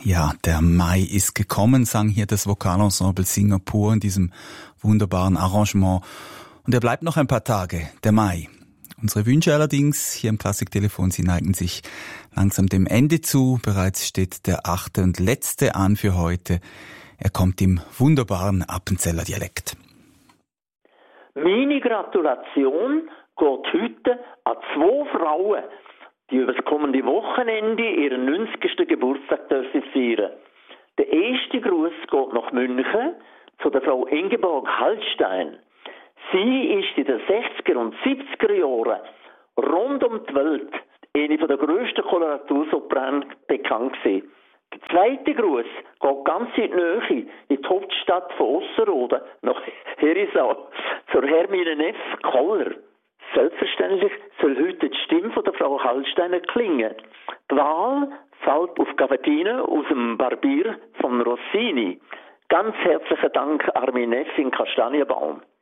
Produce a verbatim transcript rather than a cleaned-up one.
Ja, der Mai ist gekommen, sang hier das Vokalensemble Singapur in diesem wunderbaren Arrangement. Und er bleibt noch ein paar Tage, der Mai. Unsere Wünsche allerdings hier im Klassiktelefon, sie neigen sich langsam dem Ende zu. Bereits steht der achte und letzte an für heute. Er kommt im wunderbaren Appenzeller Dialekt. Meine Gratulation geht heute an zwei Frauen, die über das kommende Wochenende ihren neunzigsten Geburtstag dürfen feiern. Der erste Gruß geht nach München zu der Frau Ingeborg Hallstein. Sie ist in den sechziger und siebziger Jahren rund um die Welt eine der grössten Koloratursopranen bekannt gewesen. Der zweite Gruß geht ganz in die Nähe, in die Hauptstadt von Osserode, nach Herisau, zur Hermine Neff Koller. Selbstverständlich soll heute die Stimme von der Frau Hallsteiner klingen. Die Wahl fällt auf Gavettine aus dem Barbier von Rossini. Ganz herzlichen Dank, Armin Neff in Kastanienbaum.